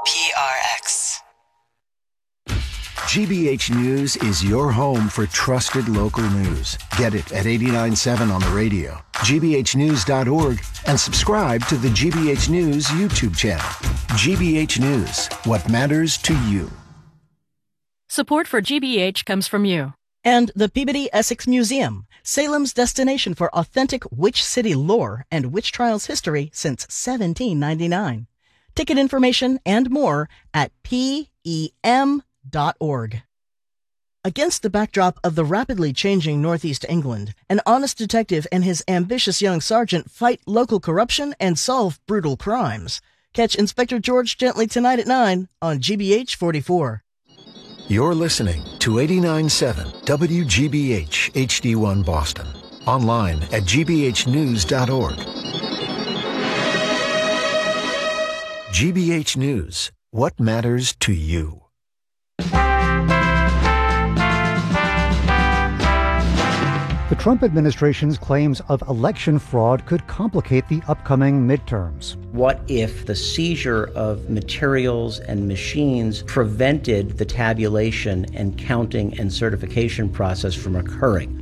PRX. GBH News is your home for trusted local news. Get it at 89.7 on the radio, gbhnews.org, and subscribe to the GBH News YouTube channel. GBH News, what matters to you. Support for GBH comes from you. And the Peabody Essex Museum, Salem's destination for authentic witch city lore and witch trials history since 1799. Ticket information and more at PEM.org. Against the backdrop of the rapidly changing Northeast England, an honest detective and his ambitious young sergeant fight local corruption and solve brutal crimes. Catch Inspector George Gently tonight at 9 on GBH 44. You're listening to 89.7 WGBH HD1 Boston. Online at gbhnews.org. GBH News, what matters to you. The Trump administration's claims of election fraud could complicate the upcoming midterms. What if the seizure of materials and machines prevented the tabulation and counting and certification process from occurring?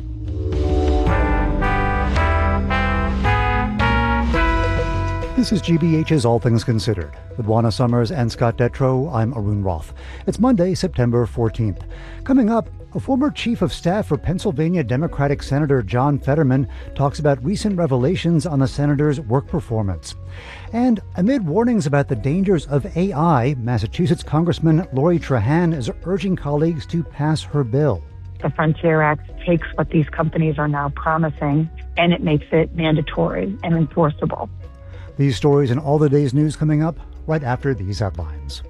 This is GBH's All Things Considered. With Juana Summers and Scott Detrow, I'm Arun Roth. It's Monday, September 14th. Coming up, a former chief of staff for Pennsylvania Democratic Senator John Fetterman talks about recent revelations on the senator's work performance. And amid warnings about the dangers of AI, Massachusetts Congressman Lori Trahan is urging colleagues to pass her bill. The Frontier Act takes what these companies are now promising and it makes it mandatory and enforceable. These stories and all the day's news coming up right after these headlines.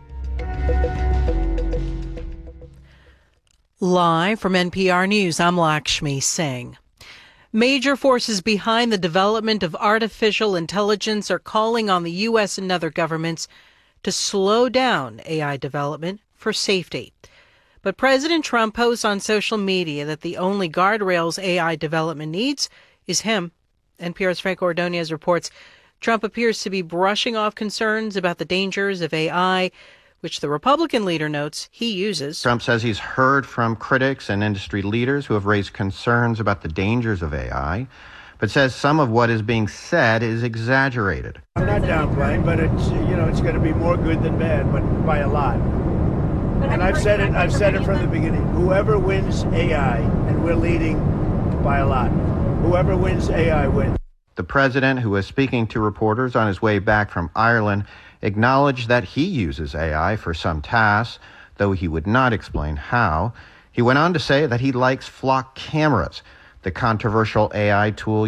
Live from NPR News, I'm Lakshmi Singh. Major forces behind the development of artificial intelligence are calling on the U.S. and other governments to slow down AI development for safety. But President Trump posts on social media that the only guardrails AI development needs is him. NPR's Frank Ordonez reports Trump appears to be brushing off concerns about the dangers of AI, which the Republican leader notes he uses. Trump says he's heard from critics and industry leaders who have raised concerns about the dangers of AI, but says some of what is being said is exaggerated. I'm not downplaying, but it's going to be more good than bad, but by a lot. And I've said it from the beginning. Whoever wins AI, and we're leading by a lot, whoever wins AI wins. The president, who was speaking to reporters on his way back from Ireland, acknowledged that he uses AI for some tasks, though he would not explain how. He went on to say that he likes flock cameras, the controversial AI tool